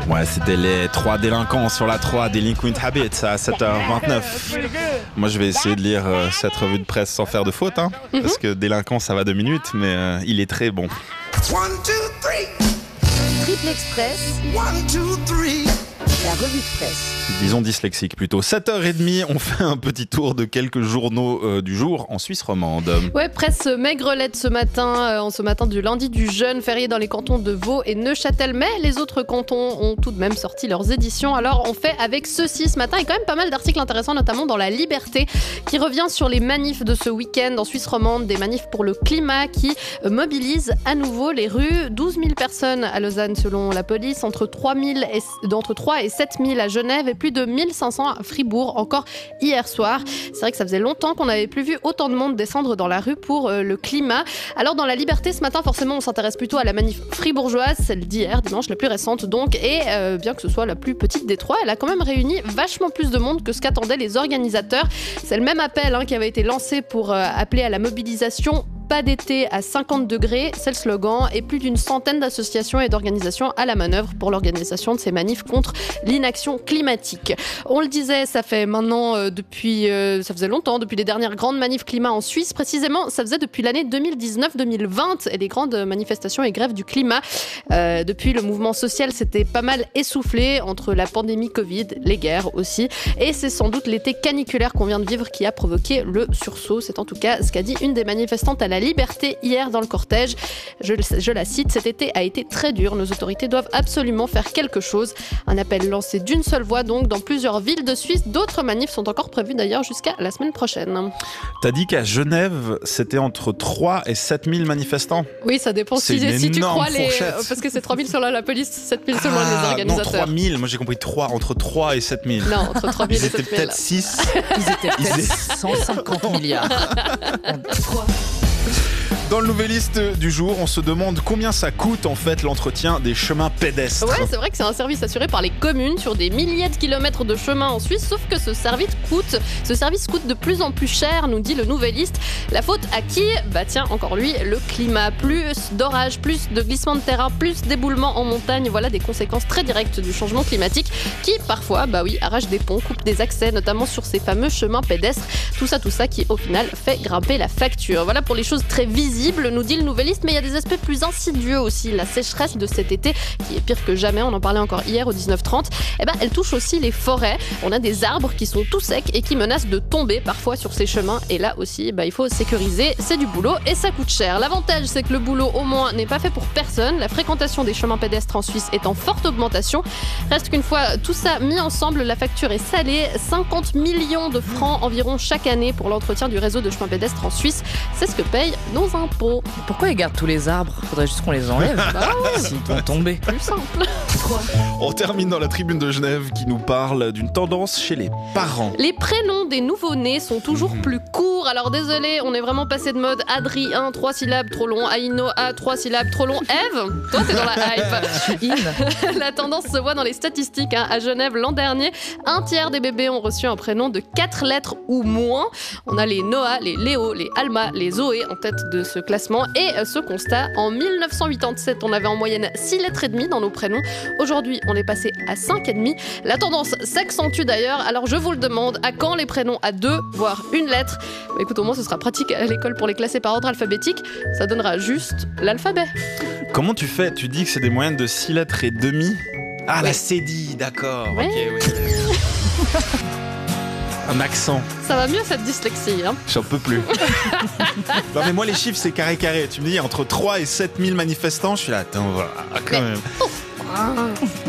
Ouais, c'était les 3 délinquants sur la 3 Delinquent Habits à 7h29. Moi, je vais essayer de lire cette revue de presse sans faire de faute, hein, parce que délinquant, ça va 2 minutes, mais il est très bon. 1, 2, 3. Triple Express. 1, 2, 3. La revue de presse. Disons dyslexique plutôt. 7h30, on fait un petit tour de quelques journaux du jour en Suisse romande. Ouais, presse maigrelette ce matin du lundi du jeûne férié dans les cantons de Vaud et Neuchâtel, mais les autres cantons ont tout de même sorti leurs éditions. Alors on fait avec ceci ce matin et quand même pas mal d'articles intéressants, notamment dans La Liberté, qui revient sur les manifs de ce week-end en Suisse romande, des manifs pour le climat qui mobilisent à nouveau les rues. 12 000 personnes à Lausanne selon la police, entre 3 et 7 000 à Genève et plus de 1500 à Fribourg encore hier soir. C'est vrai que ça faisait longtemps qu'on n'avait plus vu autant de monde descendre dans la rue pour le climat. Alors dans La Liberté ce matin, forcément on s'intéresse plutôt à la manif fribourgeoise, celle d'hier, dimanche, la plus récente donc, et bien que ce soit la plus petite des trois, elle a quand même réuni vachement plus de monde que ce qu'attendaient les organisateurs. C'est le même appel qui avait été lancé pour appeler à la mobilisation. Pas d'été à 50 degrés, c'est le slogan, et plus d'une centaine d'associations et d'organisations à la manœuvre pour l'organisation de ces manifs contre l'inaction climatique. On le disait, ça fait maintenant ça faisait longtemps, depuis les dernières grandes manifs climat en Suisse, précisément, ça faisait depuis l'année 2019-2020 et les grandes manifestations et grèves du climat. Depuis, le mouvement social s'était pas mal essoufflé entre la pandémie Covid, les guerres aussi, et c'est sans doute l'été caniculaire qu'on vient de vivre qui a provoqué le sursaut. C'est en tout cas ce qu'a dit une des manifestantes à La Liberté hier dans le cortège. Je la cite, cet été a été très dur, nos autorités doivent absolument faire quelque chose. Un appel lancé d'une seule voix donc dans plusieurs villes de Suisse. D'autres manifs sont encore prévus d'ailleurs jusqu'à la semaine prochaine. T'as dit qu'à Genève, c'était entre 3 et 7 000 manifestants. Oui, ça dépend si tu crois parce que c'est 3 000 selon la police, 7 000 selon les organisateurs. Non, 3 000, moi j'ai compris entre 3 et 7 000. Non, entre 3 000 et 7 000. Ils étaient peut-être 6. Ils étaient peut-être 150 milliards. Dans le Nouvelliste du jour, on se demande combien ça coûte en fait l'entretien des chemins pédestres. Ouais, c'est vrai que c'est un service assuré par les communes sur des milliers de kilomètres de chemin en Suisse, sauf que ce service coûte de plus en plus cher, nous dit le Nouvelliste. La faute à qui ? Tiens, encore lui, le climat. Plus d'orages, plus de glissements de terrain, plus d'éboulements en montagne, voilà des conséquences très directes du changement climatique qui parfois, arrachent des ponts, coupent des accès, notamment sur ces fameux chemins pédestres. Tout ça qui au final fait grimper la facture. Voilà pour les choses très visibles, nous dit le Nouvelliste, mais il y a des aspects plus insidieux aussi. La sécheresse de cet été, qui est pire que jamais, on en parlait encore hier au 19h30, elle touche aussi les forêts. On a des arbres qui sont tout secs et qui menacent de tomber parfois sur ces chemins. Et là aussi, il faut sécuriser, c'est du boulot et ça coûte cher. L'avantage, c'est que le boulot, au moins, n'est pas fait pour personne. La fréquentation des chemins pédestres en Suisse est en forte augmentation. Reste qu'une fois tout ça mis ensemble, la facture est salée. 50 millions de francs environ chaque année pour l'entretien du réseau de chemins pédestres en Suisse. C'est ce que payent nos impôts. Pourquoi ils gardent tous les arbres ? Faudrait juste qu'on les enlève. S'ils vont tomber. Plus simple. On termine dans la tribune de Genève qui nous parle d'une tendance chez les parents. Les prénoms des nouveau-nés sont toujours plus courts. Alors désolé, on est vraiment passé de mode. Adrien, 3 syllabes trop long. Aïnoa, 3 syllabes trop long. Eve, toi t'es dans la hype. La tendance se voit dans les statistiques. À Genève l'an dernier, 1/3 des bébés ont reçu un prénom de 4 lettres ou moins. On a les Noah, les Léo, les Alma, les Zoé en tête de ce classement. Et ce constat, en 1987, on avait en moyenne 6 lettres et demie dans nos prénoms. Aujourd'hui, on est passé à 5,5. La tendance s'accentue d'ailleurs. Alors je vous le demande, à quand les prénoms à 2, voire 1 lettre ? Écoute, au moins ce sera pratique à l'école pour les classer par ordre alphabétique. Ça donnera juste l'alphabet. Comment tu fais ? Tu dis que c'est des moyennes de 6 lettres et demi ? Ah, ouais. La cédille, d'accord. Ouais. Ok, oui. Un accent. Ça va mieux cette dyslexie, hein ? J'en peux plus. Non mais moi les chiffres c'est carré. Tu me dis entre 3 et 7 000 manifestants, je suis là, attends, voilà, quand même.